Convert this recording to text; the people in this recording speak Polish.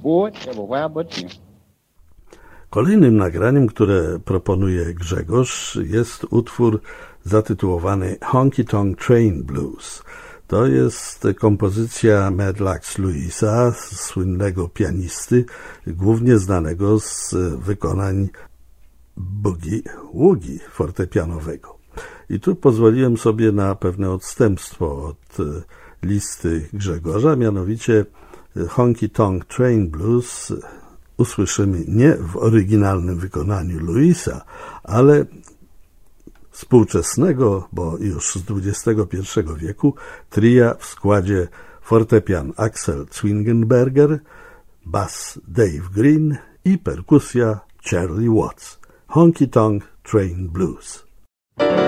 Boys everywhere but you. Kolejnym nagraniem, które proponuje Grzegorz, jest utwór zatytułowany Honky Tonk Train Blues. To jest kompozycja Madlax Lewisa, słynnego pianisty, głównie znanego z wykonań boogie-woogie fortepianowego. I tu pozwoliłem sobie na pewne odstępstwo od listy Grzegorza, mianowicie Honky Tonk Train Blues usłyszymy nie w oryginalnym wykonaniu Lewisa, ale współczesnego, bo już z XXI wieku, tria w składzie fortepian Axel Zwingenberger, bas Dave Green i perkusja Charlie Watts. Honky Tonk Train Blues.